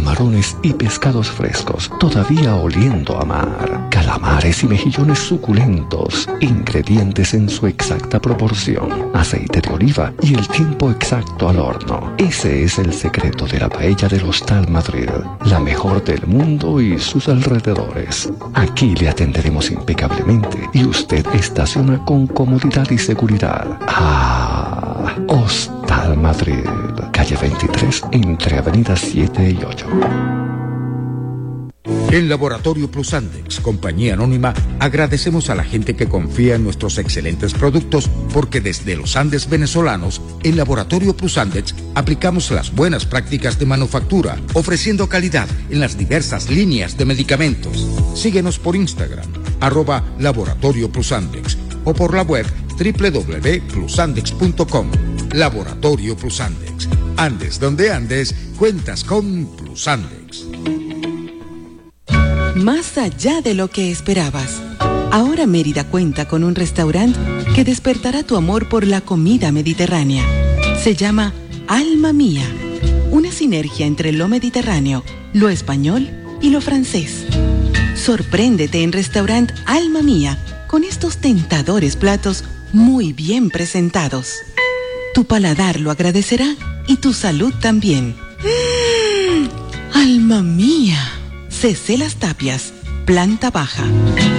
camarones y pescados frescos, todavía oliendo a mar, calamares y mejillones suculentos, ingredientes en su exacta proporción, aceite de oliva y el tiempo exacto al horno. Ese es el secreto de la paella del Hostal Madrid, la mejor del mundo y sus alrededores. Aquí le atenderemos impecablemente y usted estaciona con comodidad y seguridad. Hostal Madrid, calle 23, entre avenidas 7 y 8. En Laboratorio Plus Andex, compañía anónima, agradecemos a la gente que confía en nuestros excelentes productos porque desde los Andes venezolanos, en Laboratorio Plus Andex, aplicamos las buenas prácticas de manufactura, ofreciendo calidad en las diversas líneas de medicamentos. Síguenos por Instagram, @Laboratorio Plus Andex, o por la web www.plusandex.com. Laboratorio Plus Andex. Andes donde andes, cuentas con Plus Andex. Más allá de lo que esperabas. Ahora Mérida cuenta con un restaurante que despertará tu amor por la comida mediterránea. Se llama Alma Mía, una sinergia entre lo mediterráneo, lo español y lo francés. Sorpréndete en Restaurant Alma Mía con estos tentadores platos muy bien presentados. Tu paladar lo agradecerá y tu salud también. ¡Alma Mía! C.C. Las Tapias, planta baja.